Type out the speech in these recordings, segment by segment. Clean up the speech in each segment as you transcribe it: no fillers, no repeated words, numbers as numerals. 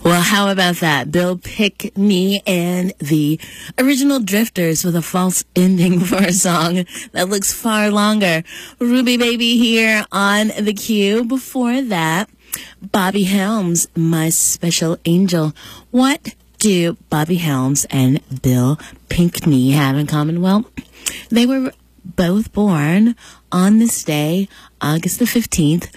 Well, how about that? Bill Pickney and the original Drifters with a false ending for a song that looks far longer. Ruby Baby here on the Q. Before that, Bobby Helms, My Special Angel. What do Bobby Helms and Bill Pickney have in common? Well, they were both born on this day, August the 15th,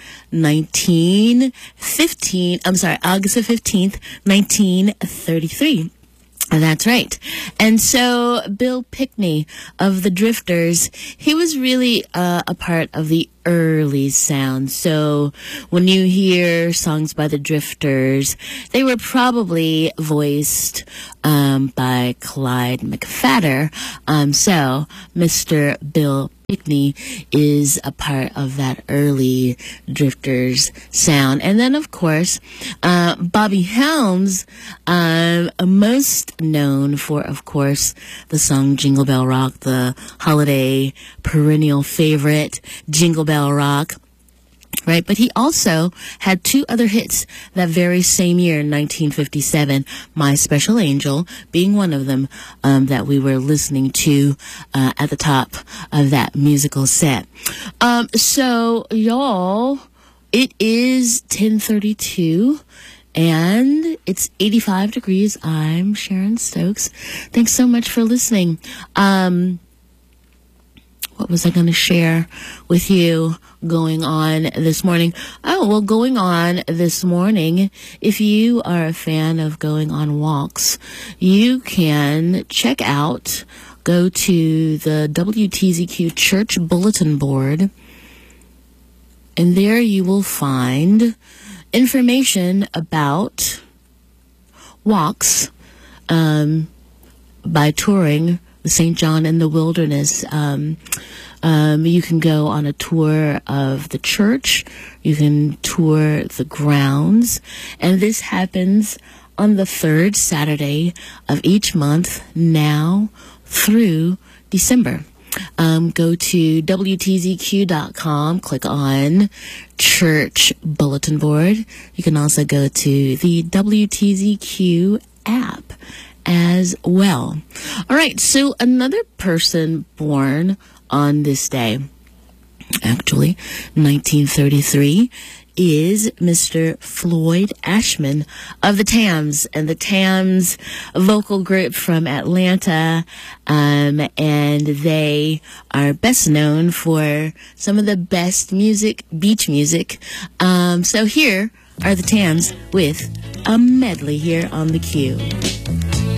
1933. That's right. And so Bill Pickney of the Drifters, he was really a part of the early sound. So when you hear songs by the Drifters, they were probably voiced by Clyde McPhatter. So Mr. Bill Pickney is a part of that early Drifters sound. And then, of course, Bobby Helms, most known for, of course, the song Jingle Bell Rock, the holiday perennial favorite, Jingle Bell Rock. Right, but he also had two other hits that very same year, 1957, My Special Angel being one of them that we were listening to at the top of that musical set. So, y'all, it is 10:32. And it's 85 degrees. I'm Sharon Stokes. Thanks so much for listening. What was I going to share with you going on this morning? Oh, well, going on this morning, if you are a fan of going on walks, you can go to the WTZQ Church Bulletin Board, and there you will find information about walks by touring the St. John in the Wilderness. You can go on a tour of the church. You can tour the grounds. And this happens on the third Saturday of each month now through December. Go to WTZQ.com, click on Church Bulletin Board. You can also go to the WTZQ app as well. All right, so another person born on this day, actually 1933, is Mr. Floyd Ashman of the Tams, and the Tams vocal group from Atlanta, and they are best known for some of the best music, beach music. So here are the Tams with a medley here on the Q.